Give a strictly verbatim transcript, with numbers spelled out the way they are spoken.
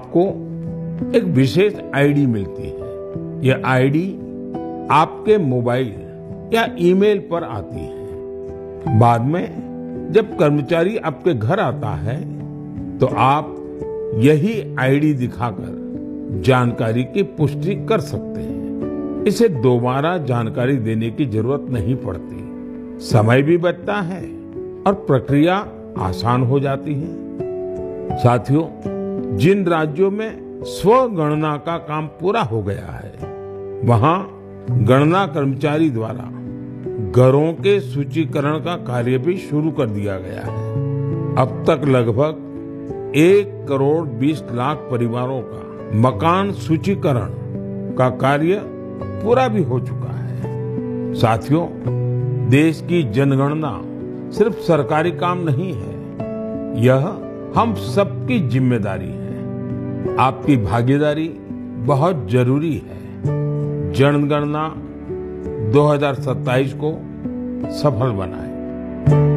आपको एक विशेष आईडी मिलती है। यह आईडी आपके मोबाइल या ईमेल पर आती है। बाद में जब कर्मचारी आपके घर आता है तो आप यही आईडी दिखाकर जानकारी की पुष्टि कर सकते हैं। इसे दोबारा जानकारी देने की जरूरत नहीं पड़ती, समय भी बचता है और प्रक्रिया आसान हो जाती है। साथियों, जिन राज्यों में स्वगणना का काम पूरा हो गया है, वहां गणना कर्मचारी द्वारा घरों के सूचीकरण का कार्य भी शुरू कर दिया गया है। अब तक लगभग एक करोड़ बीस लाख परिवारों का मकान सूचीकरण का कार्य पूरा भी हो चुका है। साथियों, देश की जनगणना सिर्फ सरकारी काम नहीं है, यह हम सबकी जिम्मेदारी है। आपकी भागीदारी बहुत जरूरी है। जनगणना दो हज़ार सत्ताईस को सफल बनाएं।